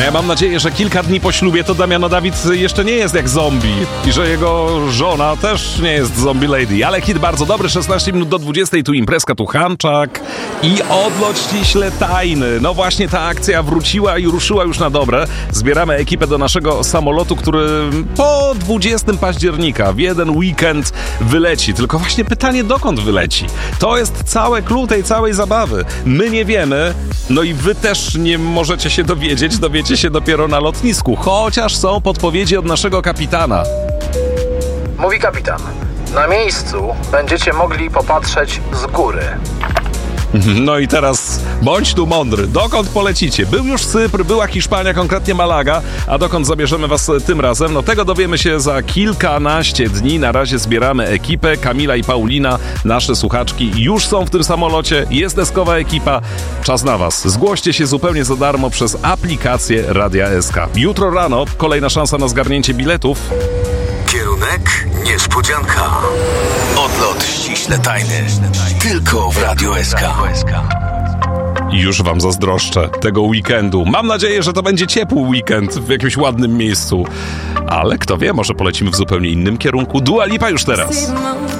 No ja mam nadzieję, że kilka dni po ślubie to Damiano Dawid jeszcze nie jest jak zombie i że jego żona też nie jest zombie lady. Ale hit bardzo dobry, 16 minut do 20, tu imprezka, tu Hanczak i odlot ściśle tajny. No właśnie ta akcja wróciła i ruszyła już na dobre. Zbieramy ekipę do naszego samolotu, który po 20 października w jeden weekend wyleci. Tylko właśnie pytanie, dokąd wyleci? To jest całe clue tej całej zabawy. My nie wiemy, no i wy też nie możecie się dowiecie się dopiero na lotnisku, chociaż są podpowiedzi od naszego kapitana. Mówi kapitan. Na miejscu będziecie mogli popatrzeć z góry. No i teraz bądź tu mądry. Dokąd polecicie? Był już Cypr, była Hiszpania, konkretnie Malaga, a dokąd zabierzemy was tym razem? No tego dowiemy się za kilkanaście dni. Na razie zbieramy ekipę. Kamila i Paulina, nasze słuchaczki, już są w tym samolocie. Jest deskowa ekipa. Czas na was. Zgłoście się zupełnie za darmo przez aplikację Radia SK. Jutro rano kolejna szansa na zgarnięcie biletów. Kierunek niespodzianka. Odlot ściśle tajny. Tylko w Radio SK. Już wam zazdroszczę tego weekendu. Mam nadzieję, że to będzie ciepły weekend w jakimś ładnym miejscu. Ale kto wie, może polecimy w zupełnie innym kierunku. Dua Lipa już teraz.